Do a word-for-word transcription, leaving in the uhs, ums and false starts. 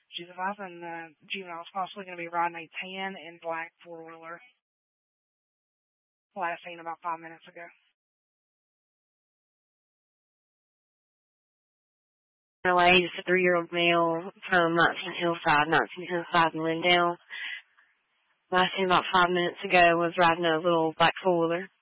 She's advising the juvenile's possibly going to be riding a tan and black four-wheeler. Last seen about five minutes ago. Away, just a three-year-old male from nineteen Hillside, nineteen Hillside in Lindale. Last seen about five minutes ago was riding a little black four-wheeler.